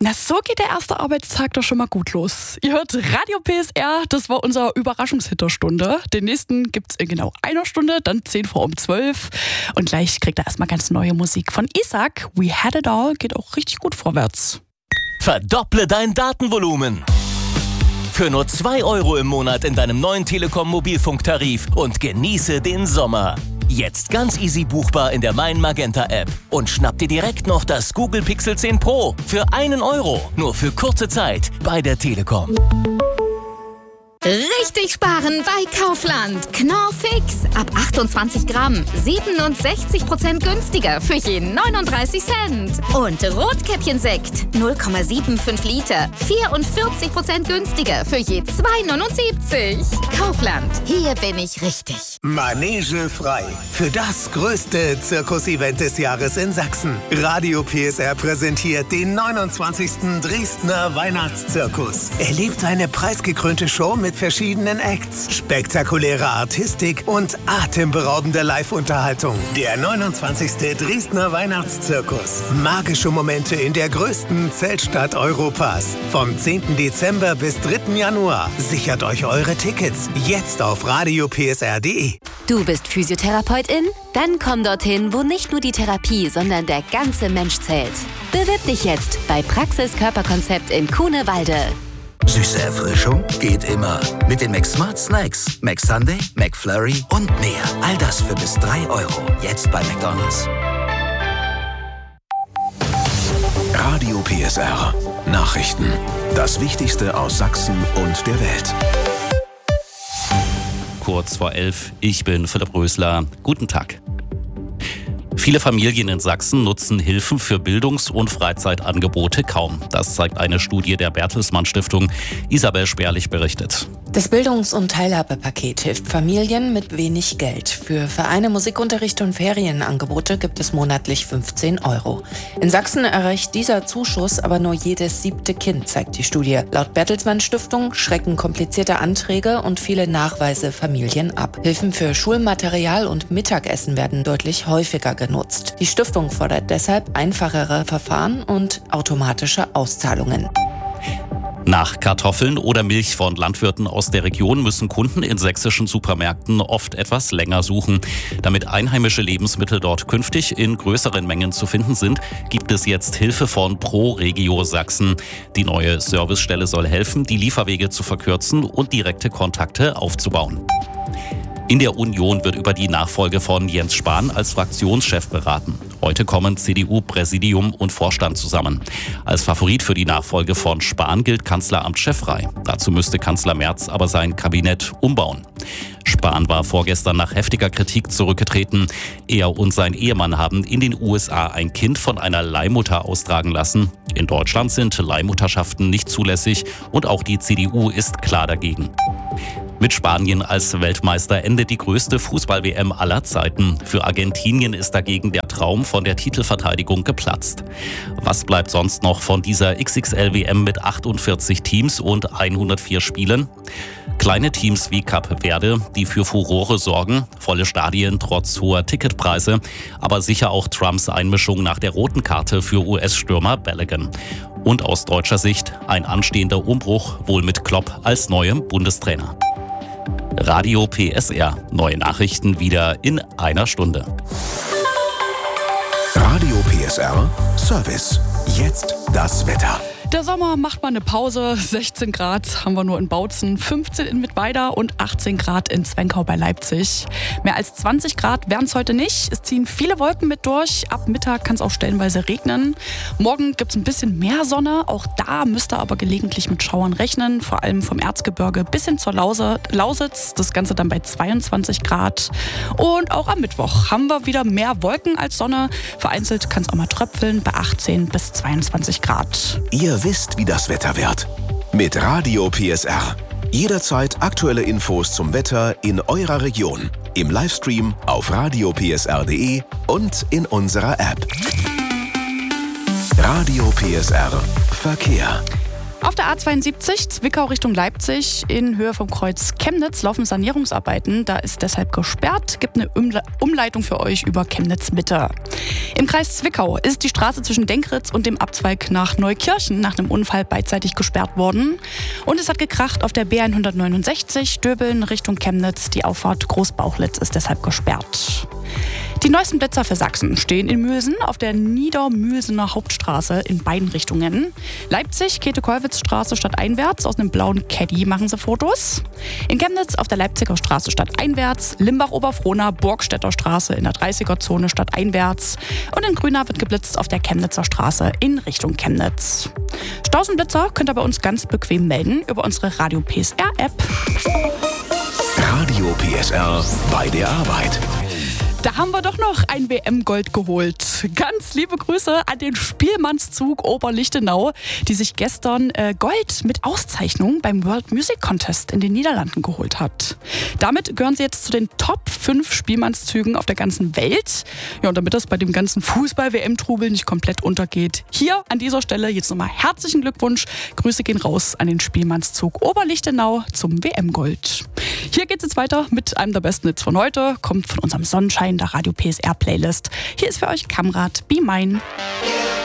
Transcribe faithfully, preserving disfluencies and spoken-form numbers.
Na, so geht der erste Arbeitstag doch schon mal gut los. Ihr hört Radio P S R, das war unser Überraschungshit der Stunde. Den nächsten gibt's in genau einer Stunde, dann zehn vor um zwölf. Und gleich kriegt er erstmal ganz neue Musik von Isaac. We Had It All geht auch richtig gut vorwärts. Verdopple dein Datenvolumen. Für nur zwei Euro im Monat in deinem neuen Telekom-Mobilfunktarif und genieße den Sommer. Jetzt ganz easy buchbar in der Mein Magenta App. Und schnapp dir direkt noch das Google Pixel zehn Pro für einen Euro. Nur für kurze Zeit bei der Telekom. Richtig sparen bei Kaufland. Knorr Fix. Ab achtundzwanzig Gramm. siebenundsechzig Prozent günstiger für je neununddreißig Cent. Und Rotkäppchensekt. null Komma fünfundsiebzig Liter. vierundvierzig Prozent günstiger für je zwei neunundsiebzig. Kaufland. Hier bin ich richtig. Manege frei. Für das größte Zirkus-Event des Jahres in Sachsen. Radio P S R präsentiert den neunundzwanzigsten Dresdner Weihnachtszirkus. Erlebt eine preisgekrönte Show mit verschiedenen Acts, spektakuläre Artistik und atemberaubende Live-Unterhaltung. Der neunundzwanzigste Dresdner Weihnachtszirkus. Magische Momente in der größten Zeltstadt Europas. Vom zehnten Dezember bis dritten Januar. Sichert euch eure Tickets jetzt auf radio p s r punkt d e. Du bist Physiotherapeutin? Dann komm dorthin, wo nicht nur die Therapie, sondern der ganze Mensch zählt. Bewirb dich jetzt bei Praxis Körperkonzept in Kuhnewalde. Süße Erfrischung geht immer. Mit den McSmart Snacks. McSunday, McFlurry und mehr. All das für bis drei Euro. Jetzt bei McDonald's. Radio P S R. Nachrichten. Das Wichtigste aus Sachsen und der Welt. Kurz vor elf, ich bin Philipp Rösler. Guten Tag. Viele Familien in Sachsen nutzen Hilfen für Bildungs- und Freizeitangebote kaum. Das zeigt eine Studie der Bertelsmann Stiftung. Isabel Sperlich berichtet. Das Bildungs- und Teilhabepaket hilft Familien mit wenig Geld. Für Vereine, Musikunterricht und Ferienangebote gibt es monatlich fünfzehn Euro. In Sachsen erreicht dieser Zuschuss aber nur jedes siebte Kind, zeigt die Studie. Laut Bertelsmann Stiftung schrecken komplizierte Anträge und viele Nachweise Familien ab. Hilfen für Schulmaterial und Mittagessen werden deutlich häufiger genutzt. Die Stiftung fordert deshalb einfachere Verfahren und automatische Auszahlungen. Nach Kartoffeln oder Milch von Landwirten aus der Region müssen Kunden in sächsischen Supermärkten oft etwas länger suchen. Damit einheimische Lebensmittel dort künftig in größeren Mengen zu finden sind, gibt es jetzt Hilfe von ProRegio Sachsen. Die neue Servicestelle soll helfen, die Lieferwege zu verkürzen und direkte Kontakte aufzubauen. In der Union wird über die Nachfolge von Jens Spahn als Fraktionschef beraten. Heute kommen C D U-Präsidium und Vorstand zusammen. Als Favorit für die Nachfolge von Spahn gilt Kanzleramtschef Rhein. Dazu müsste Kanzler Merz aber sein Kabinett umbauen. Spahn war vorgestern nach heftiger Kritik zurückgetreten. Er und sein Ehemann haben in den U S A ein Kind von einer Leihmutter austragen lassen. In Deutschland sind Leihmutterschaften nicht zulässig und auch die C D U ist klar dagegen. Mit Spanien als Weltmeister endet die größte Fußball-W M aller Zeiten. Für Argentinien ist dagegen der Traum von der Titelverteidigung geplatzt. Was bleibt sonst noch von dieser X X L-W M mit achtundvierzig Teams und hundertvier Spielen? Kleine Teams wie Cape Verde, die für Furore sorgen, volle Stadien trotz hoher Ticketpreise, aber sicher auch Trumps Einmischung nach der roten Karte für U S-Stürmer Balogun. Und aus deutscher Sicht ein anstehender Umbruch, wohl mit Klopp als neuem Bundestrainer. Radio P S R. Neue Nachrichten wieder in einer Stunde. Radio P S R Service. Jetzt das Wetter. Der Sommer macht mal eine Pause. sechzehn Grad haben wir nur in Bautzen, fünfzehn in Mittweida und achtzehn Grad in Zwenkau bei Leipzig. Mehr als zwanzig Grad wären es heute nicht. Es ziehen viele Wolken mit durch. Ab Mittag kann es auch stellenweise regnen. Morgen gibt es ein bisschen mehr Sonne. Auch da müsst ihr aber gelegentlich mit Schauern rechnen. Vor allem vom Erzgebirge bis hin zur Lause, Lausitz. Das Ganze dann bei zweiundzwanzig Grad. Und auch am Mittwoch haben wir wieder mehr Wolken als Sonne. Vereinzelt kann es auch mal tröpfeln bei achtzehn bis zweiundzwanzig Grad. Ihr wisst, wie das Wetter wird. Mit Radio P S R. Jederzeit aktuelle Infos zum Wetter in eurer Region. Im Livestream auf radio p s r punkt d e und in unserer App. Radio P S R Verkehr. Auf der A zweiundsiebzig, Zwickau Richtung Leipzig, in Höhe vom Kreuz Chemnitz laufen Sanierungsarbeiten. Da ist deshalb gesperrt. Gibt eine Umle- Umleitung für euch über Chemnitz Mitte. Im Kreis Zwickau ist die Straße zwischen Denkritz und dem Abzweig nach Neukirchen nach einem Unfall beidseitig gesperrt worden. Und es hat gekracht auf der B hundertneunundsechzig, Döbeln Richtung Chemnitz. Die Auffahrt Großbauchlitz ist deshalb gesperrt. Die neuesten Blitzer für Sachsen stehen in Mülsen auf der Niedermülsener Hauptstraße in beiden Richtungen. Leipzig, Käthe-Kollwitz-Straße stadteinwärts, aus einem blauen Caddy machen sie Fotos. In Chemnitz auf der Leipziger Straße stadteinwärts, Limbach-Oberfrohna, Burgstädter Straße in der dreißiger-Zone stadteinwärts und in Grünau wird geblitzt auf der Chemnitzer Straße in Richtung Chemnitz. Stausenblitzer könnt ihr bei uns ganz bequem melden über unsere Radio P S R-App. Radio P S R bei der Arbeit. Da haben wir doch noch ein W M-Gold geholt. Ganz liebe Grüße an den Spielmannszug Oberlichtenau, die sich gestern äh, Gold mit Auszeichnung beim World Music Contest in den Niederlanden geholt hat. Damit gehören sie jetzt zu den Top fünf Spielmannszügen auf der ganzen Welt. Ja, und damit das bei dem ganzen Fußball-W M-Trubel nicht komplett untergeht, hier an dieser Stelle jetzt nochmal herzlichen Glückwunsch. Grüße gehen raus an den Spielmannszug Oberlichtenau zum W M-Gold. Hier geht's jetzt weiter mit einem der besten Hits von heute. Kommt von unserem Sonnenschein der Radio P S R Playlist. Hier ist für euch Kamrat Be Mine.